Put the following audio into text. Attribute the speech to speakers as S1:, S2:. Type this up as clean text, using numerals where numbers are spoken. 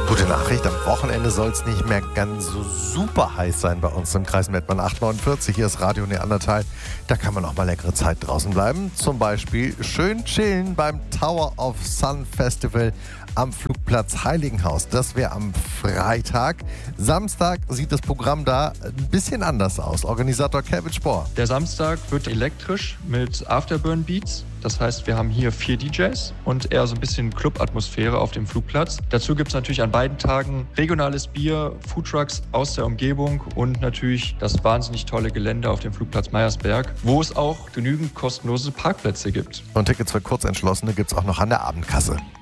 S1: Gute Nachricht, am Wochenende soll es nicht mehr ganz so super heiß sein bei uns im Kreis Mettmann 849. Hier ist Radio Neandertal. Da kann man auch mal längere Zeit draußen bleiben. Zum Beispiel schön chillen beim Tower of Sun Festival am Flugplatz Heiligenhaus. Das wäre am Freitag. Samstag sieht das Programm da ein bisschen anders aus. Organisator Kevin Spohr.
S2: Der Samstag wird elektrisch mit Afterburn Beats. Das heißt, wir haben hier 4 DJs und eher so ein bisschen Club-Atmosphäre auf dem Flugplatz. Dazu gibt es natürlich an beiden Tagen regionales Bier, Foodtrucks aus der Umgebung und natürlich das wahnsinnig tolle Gelände auf dem Flugplatz Meyersberg, wo es auch genügend kostenlose Parkplätze gibt.
S1: Und Tickets für Kurzentschlossene gibt es auch noch an der Abendkasse.